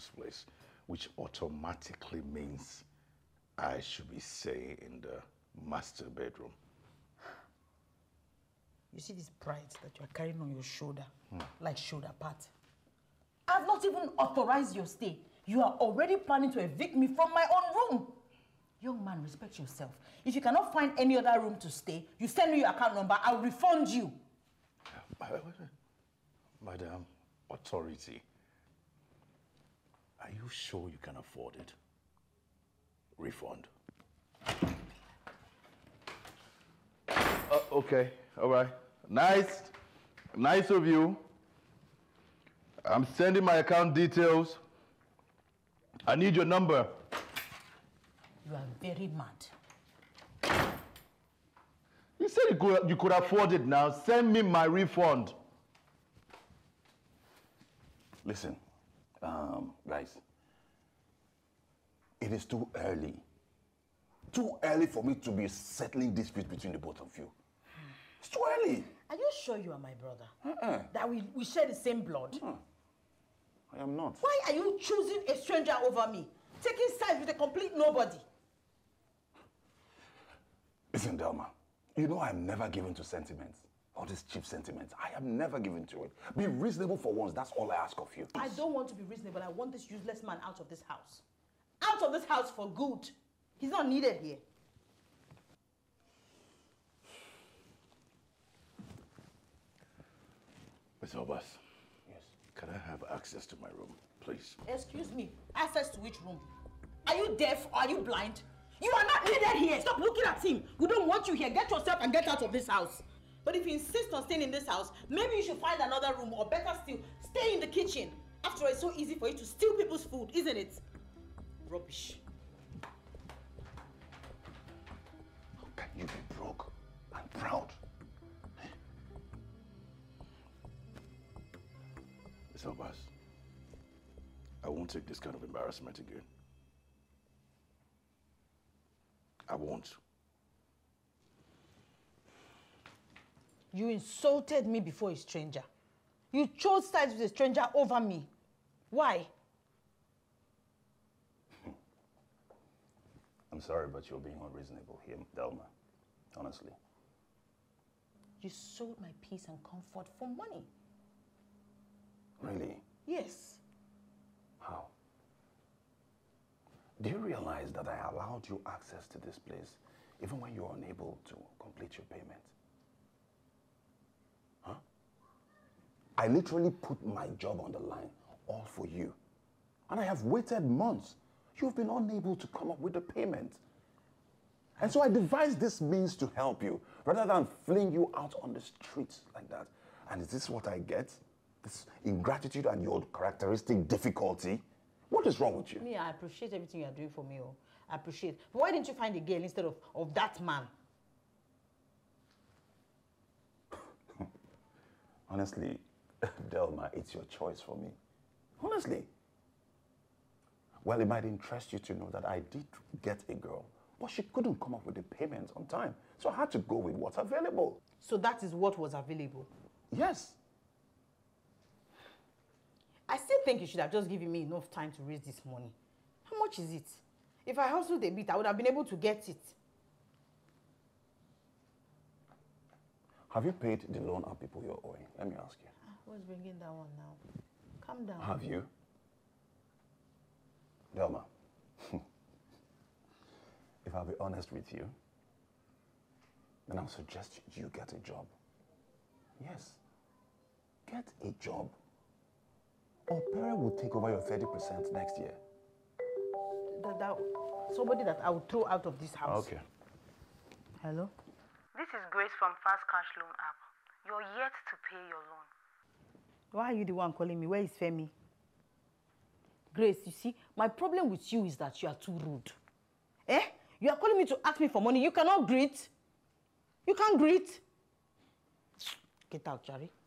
people's place, which automatically means I should be staying in the master bedroom. You see this pride that you are carrying on your shoulder, like shoulder pad. I've not even authorized your stay. You are already planning to evict me from my own room. Young man, respect yourself. If you cannot find any other room to stay, you send me your account number, I'll refund you. Madam, authority, are you sure you can afford it? Refund. Okay, all right. Nice of you. I'm sending my account details. I need your number. You are very mad. You said you could afford it now. Send me my refund. Listen, guys. It is too early. Too early for me to be settling disputes between the both of you. It's too early. Are you sure you are my brother? That we share the same blood? I am not. Why are you choosing a stranger over me? Taking sides with a complete nobody? Listen, Delma, you know I'm never given to sentiments. All these cheap sentiments. I am never given to it. Be reasonable for once. That's all I ask of you. I don't want to be reasonable. I want this useless man out of this house. Out of this house for good. He's not needed here. Mr. Abbas. Yes. Can I have access to my room, please? Excuse me. Access to which room? Are you deaf or are you blind? You are not needed here. Stop looking at him. We don't want you here. Get yourself and get out of this house. But if you insist on staying in this house, maybe you should find another room, or better still, stay in the kitchen. After all, it's so easy for you to steal people's food, isn't it? Rubbish. How can you be broke and proud? Mr. Abbas, I won't take this kind of embarrassment again. I won't. You insulted me before a stranger. You chose sides with a stranger over me. Why? I'm sorry, but you're being unreasonable here, Delma. Honestly. You sold my peace and comfort for money. Really? Yes. How? Do you realize that I allowed you access to this place even when you were unable to complete your payment? Huh? I literally put my job on the line, all for you. And I have waited months. You've been unable to come up with the payment. And so I devised this means to help you, rather than fling you out on the streets like that. And is this what I get? This ingratitude and your characteristic difficulty? What is wrong with you? Me, I appreciate everything you are doing for me. Oh. I appreciate. But why didn't you find a girl instead of that man? Honestly, Delma, it's your choice for me. Honestly. Well, it might interest you to know that I did get a girl, but she couldn't come up with the payment on time. So I had to go with what's available. So that is what was available? Yes. I still think you should have just given me enough time to raise this money. How much is it? If I hustled a bit, I would have been able to get it. Have you paid the loan on people you're owing? Let me ask you. What's bringing that one now? Calm down. Have you? Delma, if I'll be honest with you, then I'll suggest you get a job. Yes, get a job. Or Pere will take over your 30% next year. Somebody that I will throw out of this house. Okay. Hello? This is Grace from Fast Cash Loan app. You're yet to pay your loan. Why are you the one calling me? Where is Femi? Grace, you see, my problem with you is that you are too rude. Eh? You are calling me to ask me for money. You cannot greet. You can't greet. Get out, Charlie.